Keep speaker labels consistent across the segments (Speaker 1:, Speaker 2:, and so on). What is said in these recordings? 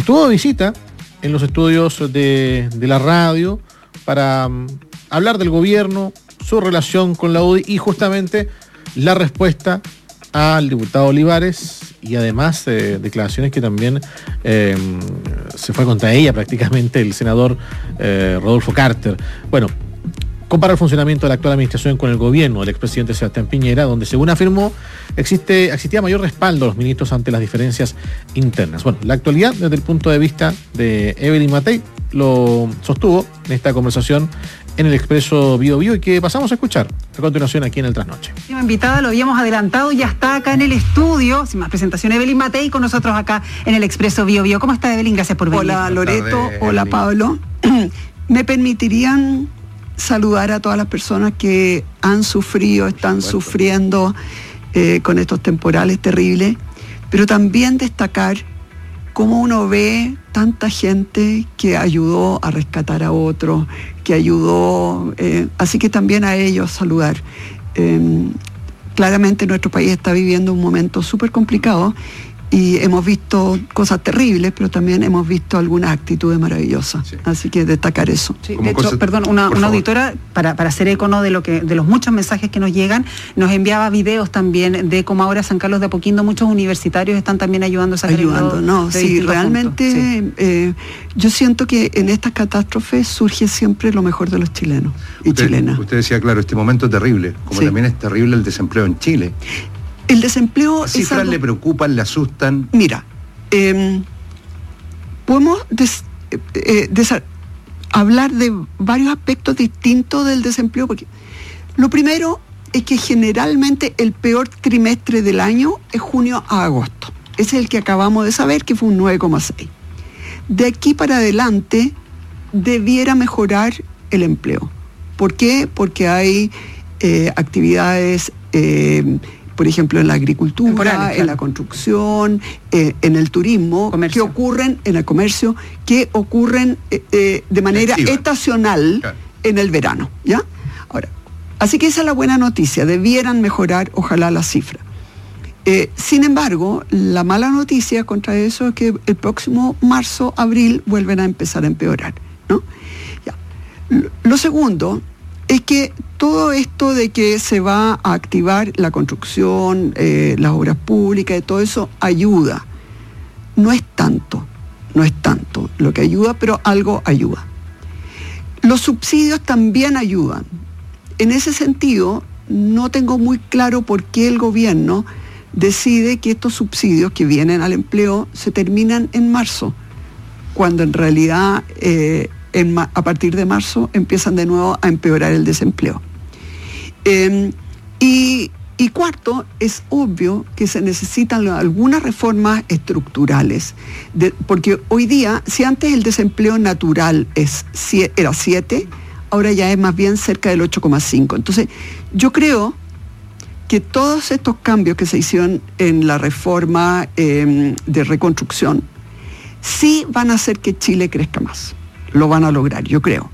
Speaker 1: estuvo de visita en los estudios de la radio para hablar del gobierno, su relación con la UDI y justamente la respuesta al diputado Olivares y además declaraciones que también se fue contra ella prácticamente el senador Rodolfo Carter. Bueno, compara el funcionamiento de la actual administración con el gobierno del expresidente Sebastián Piñera, donde según afirmó existía mayor respaldo a los ministros ante las diferencias internas. Bueno, la actualidad desde el punto de vista de Evelyn Matei lo sostuvo en esta conversación en el Expreso Bio Bio y que pasamos a escuchar a continuación aquí en el Trasnoche.
Speaker 2: La invitada lo habíamos adelantado, ya está acá en el estudio, sin más presentación, Evelyn Matei con nosotros acá en el Expreso Bio Bio. ¿Cómo está, Evelyn? Gracias por venir.
Speaker 3: Hola, Loreto. Hola, Pablo. ¿Me permitirían saludar a todas las personas que han sufrido, están sufriendo con estos temporales terribles, pero también destacar cómo uno ve tanta gente que ayudó a rescatar a otros, que ayudó, así que también a ellos saludar. Claramente nuestro país está viviendo un momento súper complicado y hemos visto cosas terribles, pero también hemos visto algunas actitudes maravillosas. Sí. Así que destacar eso.
Speaker 2: Sí, de hecho, una auditora, para hacer eco, ¿no?, de los muchos mensajes que nos llegan, nos enviaba videos también de cómo ahora San Carlos de Apoquindo, muchos universitarios están también ayudando a sacar
Speaker 3: sí, realmente sí. Yo siento que en estas catástrofes surge siempre lo mejor de los chilenos y chilenas.
Speaker 4: Usted decía, claro, este momento terrible, como también es terrible el desempleo en Chile.
Speaker 3: El desempleo
Speaker 4: ¿Las cifras le preocupan, le asustan?
Speaker 3: Mira, podemos hablar de varios aspectos distintos del desempleo, porque lo primero es que generalmente el peor trimestre del año es junio a agosto. Ese es el que acabamos de saber, que fue un 9,6. De aquí para adelante debiera mejorar el empleo. ¿Por qué? Porque hay actividades... por ejemplo, en la agricultura, en la construcción, en el turismo, que ocurren en el comercio, que ocurren de manera estacional en el verano, ¿ya? Ahora, así que esa es la buena noticia, debieran mejorar, ojalá, las cifras. Sin embargo, la mala noticia contra eso es que el próximo marzo, abril, vuelven a empezar a empeorar, ¿no? Ya. Lo segundo es que todo esto de que se va a activar la construcción, las obras públicas y todo eso ayuda. No es tanto lo que ayuda, pero algo ayuda. Los subsidios también ayudan. En ese sentido, no tengo muy claro por qué el gobierno decide que estos subsidios que vienen al empleo se terminan en marzo, cuando en realidad a partir de marzo empiezan de nuevo a empeorar el desempleo. Y cuarto, es obvio que se necesitan algunas reformas estructurales, porque hoy día, si antes el desempleo natural era 7, ahora ya es más bien cerca del 8,5. Entonces, yo creo que todos estos cambios que se hicieron en la reforma de reconstrucción sí van a hacer que Chile crezca más. Lo van a lograr, yo creo.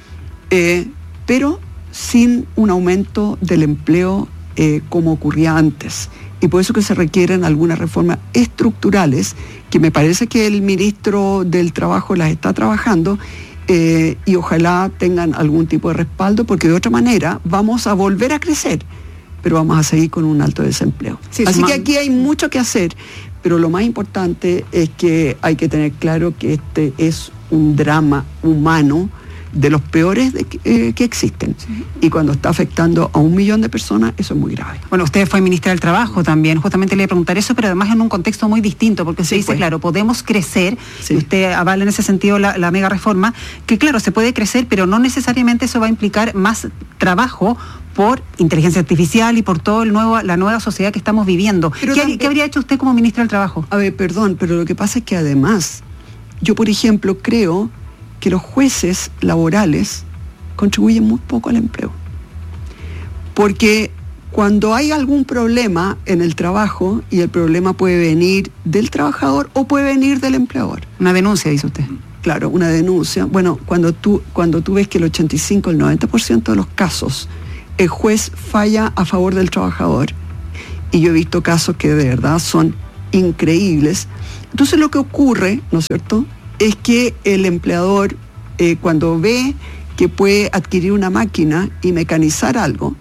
Speaker 3: Pero sin un aumento del empleo como ocurría antes. Y por eso que se requieren algunas reformas estructurales, que me parece que el ministro del Trabajo las está trabajando, y ojalá tengan algún tipo de respaldo, porque de otra manera vamos a volver a crecer, pero vamos a seguir con un alto desempleo. Sí, así que aquí hay mucho que hacer, pero lo más importante es que hay que tener claro que este es un drama humano de los peores que existen. Sí. Y cuando está afectando a 1 millón de personas, eso es muy grave.
Speaker 2: Bueno, usted fue ministra del Trabajo también, justamente le iba a preguntar eso, pero además en un contexto muy distinto, porque se dice, claro, podemos crecer, y usted avala en ese sentido la mega reforma, que claro, se puede crecer, pero no necesariamente eso va a implicar más trabajo por inteligencia artificial y por todo la nueva sociedad que estamos viviendo. ¿Qué habría hecho usted como ministra del Trabajo?
Speaker 3: A ver, perdón, pero lo que pasa es que además, yo por ejemplo creo que los jueces laborales contribuyen muy poco al empleo. Porque cuando hay algún problema en el trabajo, y el problema puede venir del trabajador o puede venir del empleador.
Speaker 2: Una denuncia, dice usted.
Speaker 3: Claro, una denuncia. Bueno, cuando tú ves que el 85, el 90% de los casos, el juez falla a favor del trabajador, y yo he visto casos que de verdad son increíbles. Entonces lo que ocurre, ¿no es cierto?, es que el empleador, cuando ve que puede adquirir una máquina y mecanizar algo,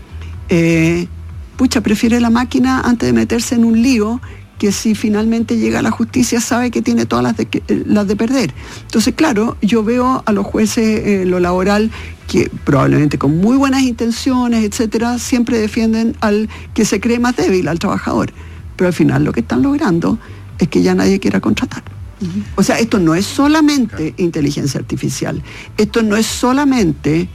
Speaker 3: prefiere la máquina antes de meterse en un lío, que si finalmente llega a la justicia sabe que tiene todas las de perder. Entonces, claro, yo veo a los jueces en lo laboral que probablemente con muy buenas intenciones, etcétera, siempre defienden al que se cree más débil, al trabajador. Pero al final lo que están logrando es que ya nadie quiera contratar. Uh-huh. O sea, esto no es solamente inteligencia artificial, esto no es solamente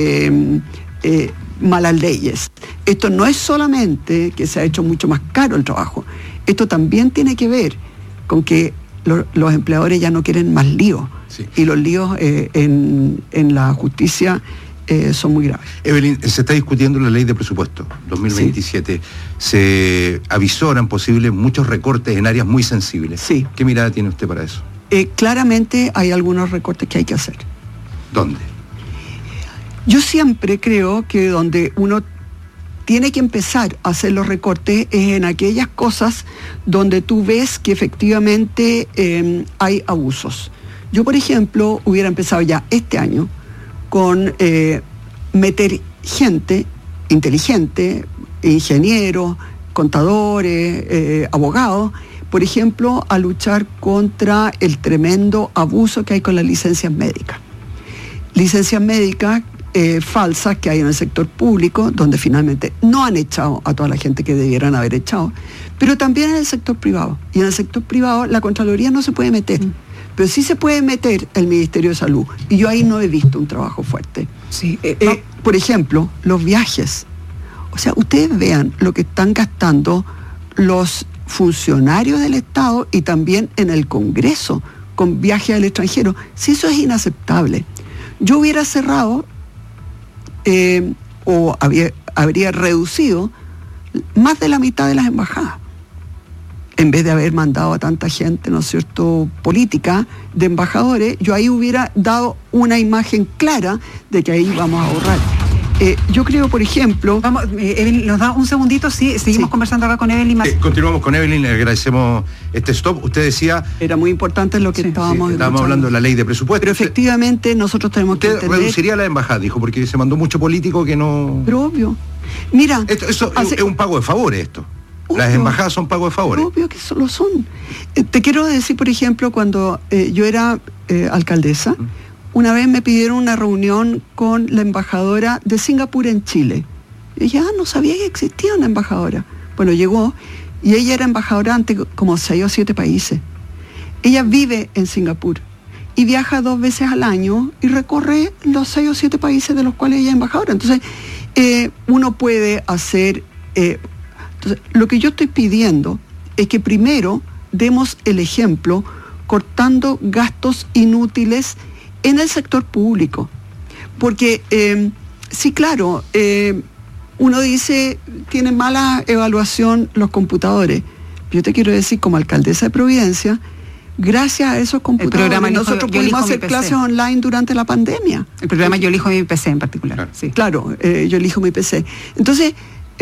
Speaker 3: malas leyes, esto no es solamente que se ha hecho mucho más caro el trabajo, esto también tiene que ver con que los empleadores ya no quieren más líos, sí. Y los líos en la justicia son muy graves.
Speaker 4: Evelyn, se está discutiendo la ley de presupuesto 2027. Sí. Se avisoran posibles muchos recortes en áreas muy sensibles.
Speaker 3: Sí.
Speaker 4: ¿Qué mirada tiene usted para eso?
Speaker 3: Claramente hay algunos recortes que hay que hacer.
Speaker 4: ¿Dónde?
Speaker 3: Yo siempre creo que donde uno tiene que empezar a hacer los recortes es en aquellas cosas donde tú ves que efectivamente hay abusos. Yo, por ejemplo, hubiera empezado ya este año con meter gente inteligente, ingenieros, contadores, abogados, por ejemplo, a luchar contra el tremendo abuso que hay con las licencias médicas. Licencias médicas falsas que hay en el sector público, donde finalmente no han echado a toda la gente que debieran haber echado, pero también en el sector privado. Y en el sector privado la Contraloría no se puede meter, pero sí se puede meter el Ministerio de Salud. Y yo ahí no he visto un trabajo fuerte.
Speaker 2: Sí,
Speaker 3: por ejemplo, los viajes. O sea, ustedes vean lo que están gastando los funcionarios del Estado y también en el Congreso con viajes al extranjero. Si eso es inaceptable. Yo hubiera cerrado o habría reducido más de la mitad de las embajadas, en vez de haber mandado a tanta gente, ¿no es cierto?, política, de embajadores. Yo ahí hubiera dado una imagen clara de que ahí vamos a ahorrar. Yo creo, por ejemplo...
Speaker 2: Vamos, Evelyn, nos da un segundito, sí, seguimos conversando acá con Evelyn.
Speaker 4: Continuamos con Evelyn, le agradecemos este stop. Usted decía...
Speaker 3: Era muy importante lo que estábamos
Speaker 4: hablando de la ley de presupuesto.
Speaker 3: Pero efectivamente nosotros tenemos que entender...
Speaker 4: Usted reduciría la embajada, dijo, porque se mandó mucho político que no...
Speaker 3: Pero obvio. Mira...
Speaker 4: Eso es un pago de favores, esto. Obvio. Las embajadas son pago de favores.
Speaker 3: Obvio que lo son. Te quiero decir, por ejemplo, cuando yo era alcaldesa... Una vez me pidieron una reunión con la embajadora de Singapur en Chile. Y ya no sabía que existía una embajadora. Bueno, llegó y ella era embajadora ante como 6 o 7 países. Ella vive en Singapur y viaja 2 veces al año y recorre los 6 o 7 países de los cuales ella es embajadora. Entonces, uno puede hacer... entonces, lo que yo estoy pidiendo es que primero demos el ejemplo cortando gastos inútiles en el sector público, porque sí, claro, uno dice, tienen mala evaluación los computadores. Yo te quiero decir, como alcaldesa de Providencia, gracias a esos computadores nosotros pudimos hacer clases online durante la pandemia.
Speaker 2: El programa Yo elijo mi PC en particular. Sí.
Speaker 3: Claro, yo elijo mi PC. Entonces,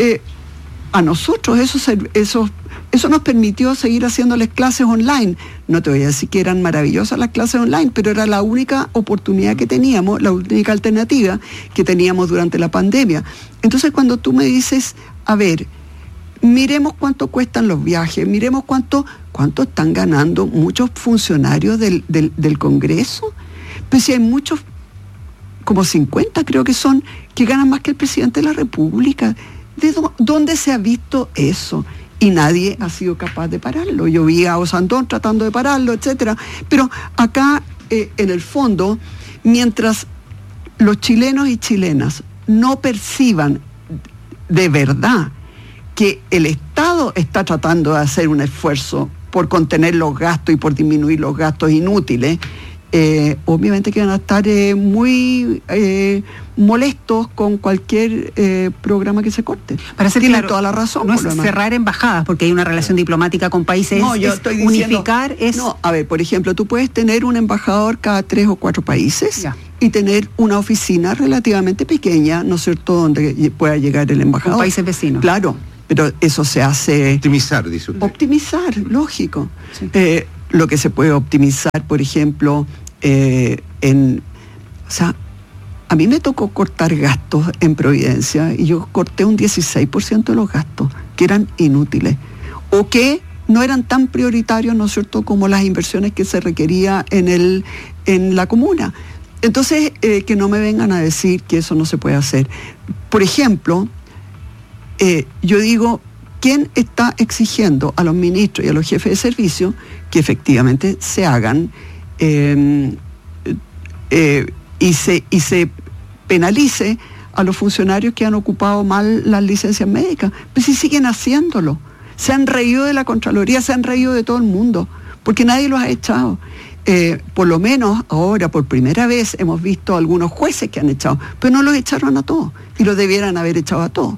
Speaker 3: a nosotros eso nos permitió seguir haciéndoles clases online. No te voy a decir que eran maravillosas las clases online, pero era la única oportunidad que teníamos, la única alternativa que teníamos durante la pandemia. Entonces, cuando tú me dices, a ver, miremos cuánto cuestan los viajes, miremos cuánto están ganando muchos funcionarios del Congreso, pues si hay muchos, como 50 creo que son, que ganan más que el presidente de la República. ¿De dónde se ha visto eso? Y nadie ha sido capaz de pararlo. Yo vi a Osandón tratando de pararlo, etcétera. Pero acá, en el fondo, mientras los chilenos y chilenas no perciban de verdad que el Estado está tratando de hacer un esfuerzo por contener los gastos y por disminuir los gastos inútiles, obviamente que van a estar muy molestos con cualquier programa que se corte.
Speaker 2: Para ser
Speaker 3: Tienen
Speaker 2: claro,
Speaker 3: toda la razón.
Speaker 2: No es cerrar embajadas, porque hay una relación diplomática con países.
Speaker 3: No, yo estoy
Speaker 2: unificar
Speaker 3: diciendo, No, a ver, por ejemplo, tú puedes tener un embajador cada 3 o 4 países y tener una oficina relativamente pequeña, ¿no es cierto?, donde pueda llegar el embajador.
Speaker 2: Con países vecinos.
Speaker 3: Claro. pero eso se hace...
Speaker 4: Optimizar, dice usted.
Speaker 3: Optimizar, lógico.
Speaker 2: Sí.
Speaker 3: Lo que se puede optimizar, por ejemplo, a mí me tocó cortar gastos en Providencia y yo corté un 16% de los gastos que eran inútiles o que no eran tan prioritarios, ¿no es cierto?, como las inversiones que se requería en la comuna. Entonces, que no me vengan a decir que eso no se puede hacer. Por ejemplo, yo digo, ¿quién está exigiendo a los ministros y a los jefes de servicio que efectivamente se hagan y se penalice a los funcionarios que han ocupado mal las licencias médicas? Pues si siguen haciéndolo. Se han reído de la Contraloría, se han reído de todo el mundo, porque nadie los ha echado. Por lo menos ahora, por primera vez, hemos visto algunos jueces que han echado, pero no los echaron a todos, y los debieran haber echado a todos.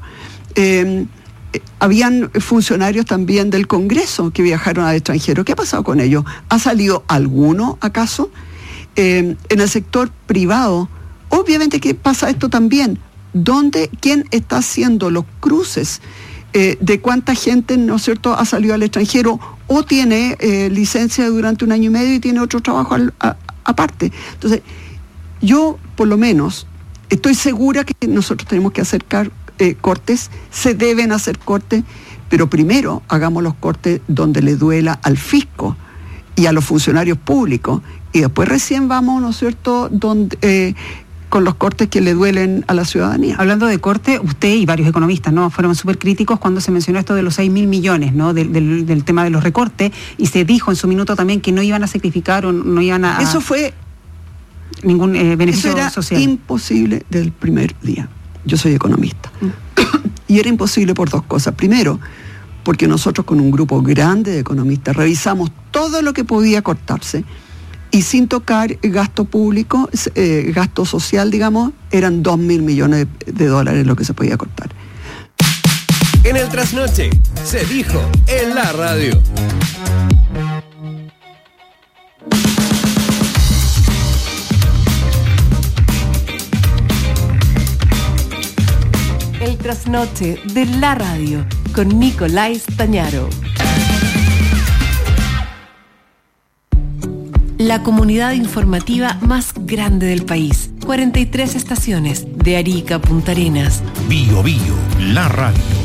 Speaker 3: Habían funcionarios también del Congreso que viajaron al extranjero. ¿Qué ha pasado con ellos? ¿Ha salido alguno, acaso? En el sector privado, obviamente que pasa esto también. ¿Quién está haciendo los cruces de cuánta gente, ¿no es cierto?, ha salido al extranjero o tiene licencia durante 1 año y medio y tiene otro trabajo aparte? Entonces, yo por lo menos estoy segura que nosotros tenemos que hacer cortes, se deben hacer cortes, pero primero hagamos los cortes donde le duela al fisco y a los funcionarios públicos, y después recién vamos, ¿no es cierto?, con los cortes que le duelen a la ciudadanía.
Speaker 2: Hablando de corte, usted y varios economistas, ¿no?, fueron súper críticos cuando se mencionó esto de los 6.000 millones, ¿no?, del tema de los recortes, y se dijo en su minuto también que no iban a sacrificar o no iban a...
Speaker 3: Eso fue...
Speaker 2: Ningún beneficio
Speaker 3: eso era
Speaker 2: social.
Speaker 3: Imposible del primer día. Yo soy economista. Y era imposible por 2 cosas. Primero, porque nosotros con un grupo grande de economistas revisamos todo lo que podía cortarse, y sin tocar gasto público, gasto social, digamos, eran 2.000 millones de dólares lo que se podía cortar.
Speaker 5: En el trasnoche se dijo en la radio.
Speaker 6: El trasnoche de la radio con Nicolás Stañaro. La comunidad informativa más grande del país. 43 estaciones, de Arica a Punta Arenas.
Speaker 7: Bio Bio, la radio.